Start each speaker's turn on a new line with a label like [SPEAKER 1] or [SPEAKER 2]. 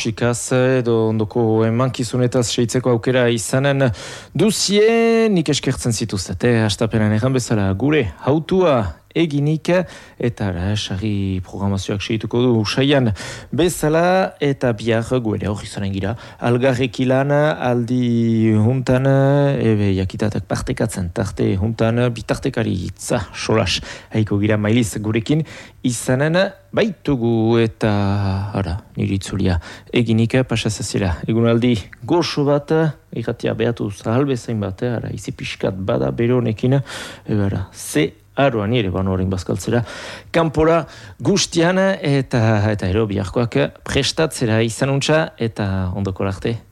[SPEAKER 1] musikaz edo ondoko emankizunetaz seitzeko aukera izanen duzie, nik eskertzen zituzte, hastapenan egan bezala gure hautua eginik eta sarri programazioak segituko du usaian bezala eta bihar guere hori zaren gira algarrekilan aldi juntan jakitatak partekatzen tarte juntan bitartekari itza solas haiko gira mailiz gurekin izanen baitugu eta nire itzulia eginik pasazazela egunaldi goxo bat ikatia behatu zahal bezain bat izi pixkat bada bere honekin aroan ere banorin bazkaltzera kanpora guztian eta ero biharkoak prestatzera izanuntza eta ondoko arte.